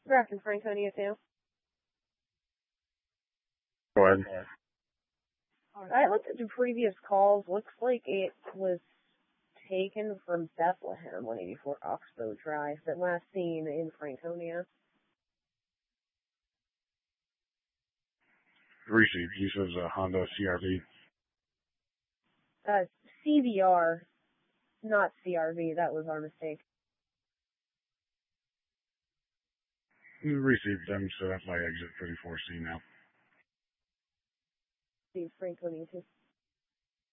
Grafton Franconia too. Go ahead. I looked at the previous calls. Looks like it was taken from Bethlehem, 184 Oxbow Drive, but last seen in Franconia. Received. He says Honda CRV. CVR, not CRV. That was our mistake. Received them, so that's my exit 34C now. Franconia too.